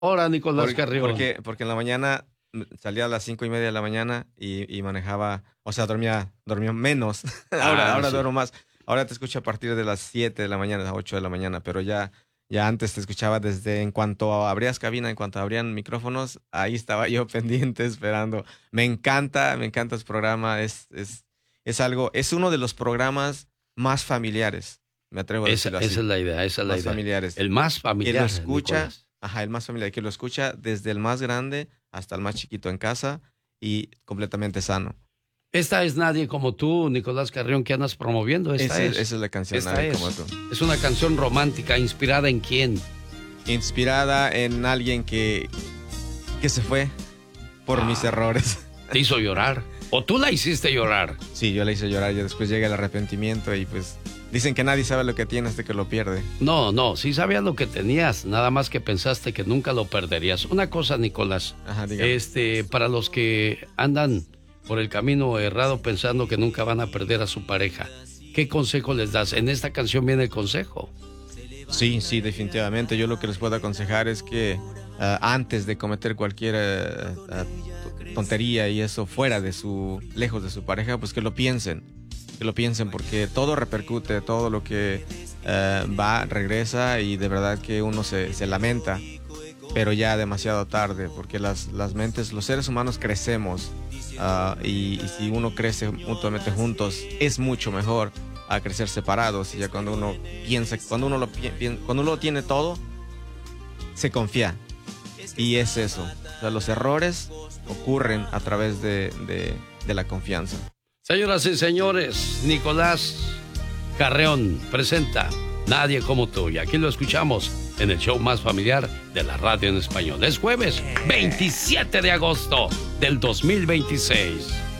Ahora, Nicolás Carrión. Porque en la mañana salía a las 5:30 de la mañana y manejaba, o sea, dormía menos. Ahora Sí. duermo más. Ahora te escucho a partir de las 7 de la mañana, las 8 de la mañana, pero ya antes te escuchaba desde en cuanto abrías cabina, en cuanto abrían micrófonos, ahí estaba yo pendiente esperando. Me encanta ese programa, es algo, es uno de los programas más familiares, me atrevo a decirlo así. Esa es la idea, esa es la Más idea. familiares. El más familiar. Que lo escucha, Nicolás. el más familiar, que lo escucha desde el más grande hasta el más chiquito en casa y completamente sano. Esta es Nadie como tú, Nicolás Carrión, que andas promoviendo. Esa es la canción, Esta Nadie es. como tú. Es una canción romántica, ¿inspirada en quién? Inspirada en alguien que se fue por mis errores. ¿Te hizo llorar? ¿O tú la hiciste llorar? Sí, yo la hice llorar y después llega el arrepentimiento y pues dicen que nadie sabe lo que tiene hasta que lo pierde. No, sí sabías lo que tenías, nada más que pensaste que nunca lo perderías. Una cosa, Nicolás, Ajá, dígame. para los que andan por el camino errado pensando que nunca van a perder a su pareja, ¿qué consejo les das? En esta canción viene el consejo. Sí, definitivamente. Yo lo que les puedo aconsejar es que antes de cometer cualquier tontería y eso lejos de su pareja, pues que lo piensen porque todo repercute, todo lo que regresa y de verdad que uno se lamenta, pero ya demasiado tarde, porque las mentes, los seres humanos crecemos y si uno crece mutuamente juntos es mucho mejor a crecer separados. Y ya cuando uno piensa, cuando uno lo tiene todo, se confía y es eso. O sea, los errores ocurren a través de la confianza. Señoras y señores, Nicolás Carrión presenta Nadie como tú. Y aquí lo escuchamos en el show más familiar de la radio en español. Es jueves 27 de agosto del 2026.